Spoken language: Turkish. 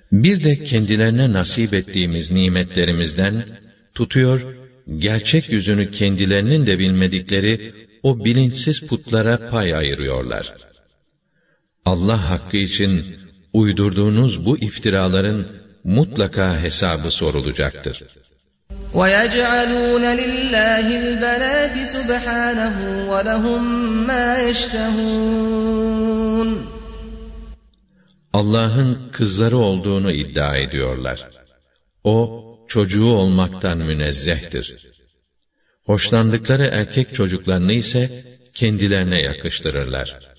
Bir de kendilerine nasip ettiğimiz nimetlerimizden tutuyor, gerçek yüzünü kendilerinin de bilmedikleri o bilinçsiz putlara pay ayırıyorlar. Allah hakkı için uydurduğunuz bu iftiraların mutlaka hesabı sorulacaktır. وَيَجْعَلُونَ لِلَّهِ الْبَنَاتِ سُبْحَانَهُ وَلَهُم مَّا يَشْتَهُونَ Allah'ın kızları olduğunu iddia ediyorlar. O, çocuğu olmaktan münezzehtir. Hoşlandıkları erkek çocuklarını ise kendilerine yakıştırırlar.